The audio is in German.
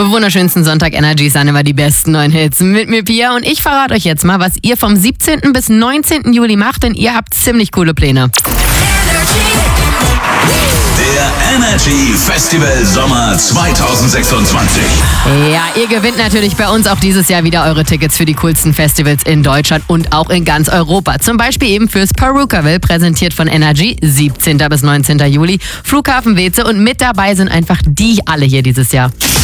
Wunderschönsten Sonntag Energy sind immer die besten neuen Hits mit mir Pia und ich verrate euch jetzt mal, was ihr vom 17. bis 19. Juli macht, denn ihr habt ziemlich coole Pläne. Der Energy Festival Sommer 2026. Ja, ihr gewinnt natürlich bei uns auch dieses Jahr wieder eure Tickets für die coolsten Festivals in Deutschland und auch in ganz Europa. Zum Beispiel eben fürs Perukaville, präsentiert von Energy, 17. bis 19. Juli, Flughafen Weeze, und mit dabei sind einfach die alle hier dieses Jahr.